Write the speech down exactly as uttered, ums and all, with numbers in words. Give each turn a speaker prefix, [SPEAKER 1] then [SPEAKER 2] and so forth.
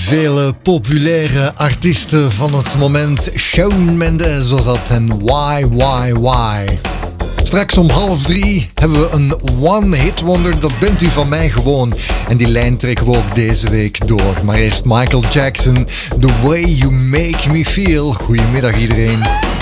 [SPEAKER 1] vele populaire artiesten van het moment. Shawn Mendes was dat en Why, Why, Why. Straks om half drie hebben we een one-hit wonder, dat bent u van mij gewoon. En die lijn trekken we ook deze week door. Maar eerst Michael Jackson, The Way You Make Me Feel. Goedemiddag iedereen.